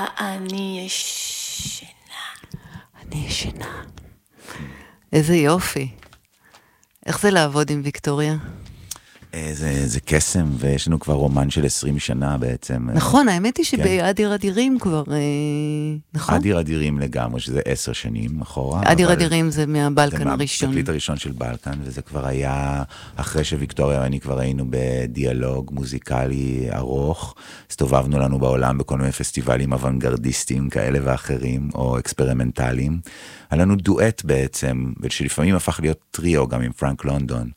אני ישנה. אני ישנה. איזה יופי. איך זה לעבוד עם ויקטוריה? זה קסם, ויש לנו כבר רומן של 20 שנה בעצם. נכון, האמת היא שבאדיר אדירים כבר, נכון? אדיר אדירים לגמרי, שזה 10 שנים אחורה. אדיר אדירים זה מהבלקן הראשון. זה מהתקליט הראשון של בלקן, וזה כבר היה אחרי שוויקטוריה ואני כבר היינו בדיאלוג מוזיקלי ארוך, הסתובבנו לנו בעולם בכל מיני פסטיבלים אוונגרדיסטיים כאלה ואחרים, או אקספרימנטליים. היה לנו דואט בעצם, ושלפעמים הפך להיות טריו גם עם פרנק לונדון.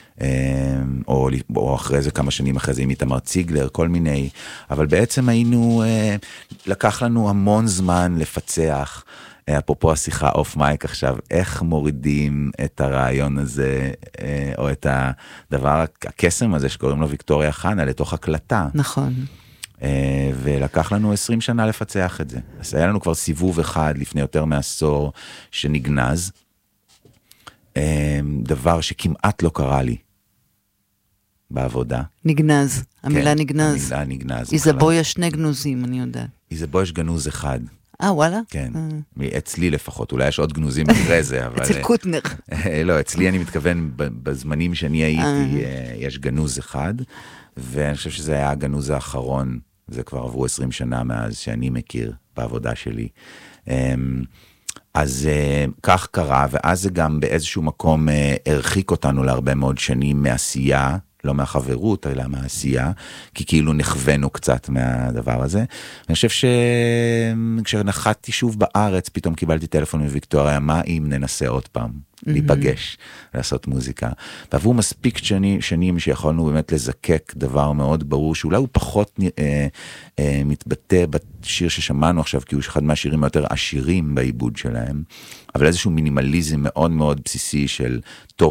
או אחרי זה כמה שנים אחרי זה עם איתמר ציגלר, כל מיני, אבל בעצם לקח לנו המון זמן לפצח, אפרופו השיחה אוף מייק עכשיו, איך מורידים את הרעיון הזה, או את הדבר, הקסם הזה שקוראים לו ויקטוריה חנה, לתוך הקלטה. נכון. ולקח לנו 20 שנה לפצח את זה. אז היה לנו כבר סיבוב אחד לפני יותר מעשור שנגנז, דבר שכמעט לא קרה לי. בעבודה. נגנז, המילה נגנז. המילה נגנז. איזבויה שני גנוזים, אני יודעת. איזבויה יש גנוז אחד. וואלה? כן, אצלי לפחות, אולי יש עוד גנוזים אחרי זה, אבל... אצל קוטנר. לא, אצלי אני מתכוון, בזמנים שאני הייתי, יש גנוז אחד, ואני חושב שזה היה הגנוז האחרון, זה כבר עברו 20 שנה מאז שאני מכיר בעבודה שלי. אז כך קרה, ואז זה גם באיזשהו מקום הרחיק אותנו להרבה מאוד שנים מעשייה, לא מהחברות, אלא מהעשייה, כי כאילו נחוונו קצת מהדבר הזה. אני חושב שכשנחתתי שוב בארץ, פתאום קיבלתי טלפון מוויקטוריה, מה אם ננסה עוד פעם, להיפגש, לעשות מוזיקה. ועברו מספיק שנים שיכולנו באמת לזקק דבר מאוד ברור, שאולי הוא פחות מתבטא בשיר ששמענו עכשיו, כי הוא אחד מהשירים היותר עשירים בעיבוד שלהם, אבל איזשהו מינימליזם מאוד מאוד בסיסי של